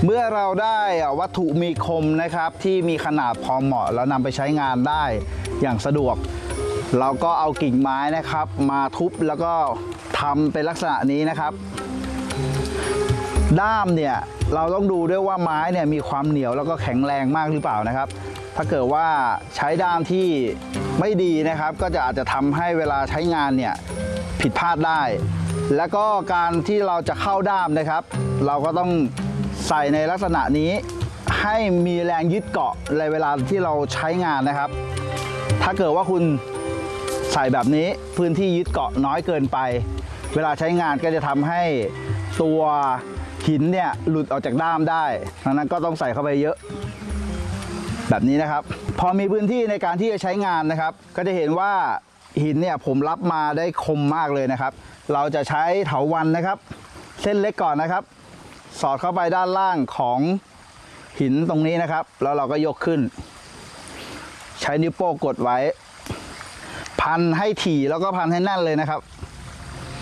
เมื่อเราได้วัตถุมีคมนะครับที่มีขนาดพอเหมาะแล้วนำไปใช้งานได้อย่างสะดวกเราก็เอากิ่งไม้นะครับมาทุบแล้วก็ทำเป็นลักษณะนี้นะครับด้ามเนี่ยเราต้องดูด้วยว่าไม้เนี่ยมีความเหนียวแล้วก็แข็งแรงมากหรือเปล่านะครับถ้าเกิดว่าใช้ด้ามที่ไม่ดีนะครับก็อาจจะทำให้เวลาใช้งานเนี่ยผิดพลาดได้แล้วก็การที่เราจะเข้าด้ามนะครับเราก็ต้องใส่ในลักษณะนี้ให้มีแรงยึดเกาะในเวลาที่เราใช้งานนะครับถ้าเกิดว่าคุณใส่แบบนี้พื้นที่ยึดเกาะน้อยเกินไปเวลาใช้งานก็จะทำให้ตัวหินเนี่ยหลุดออกจากด้ามได้ดังนั้นก็ต้องใส่เข้าไปเยอะแบบนี้นะครับพอมีพื้นที่ในการที่จะใช้งานนะครับก็จะเห็นว่าหินเนี่ยผมรับมาได้คมมากเลยนะครับเราจะใช้เถาวัลย์นะครับเส้นเล็กก่อนนะครับสอดเข้าไปด้านล่างของหินตรงนี้นะครับแล้วเราก็ยกขึ้นใช้นิ้วโป้งกดไว้พันให้ถี่แล้วก็พันให้แน่นเลยนะครับ